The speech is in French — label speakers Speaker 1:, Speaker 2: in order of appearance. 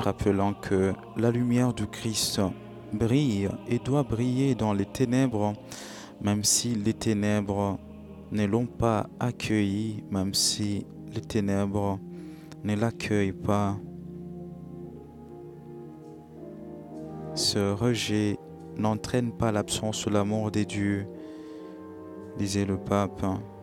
Speaker 1: rappelant que la lumière du Christ brille et doit briller dans les ténèbres, même si les ténèbres ne l'ont pas accueilli, même si les ténèbres ne l'accueillent pas. Ce rejet n'entraîne pas l'absence de l'amour des dieux, disait le pape.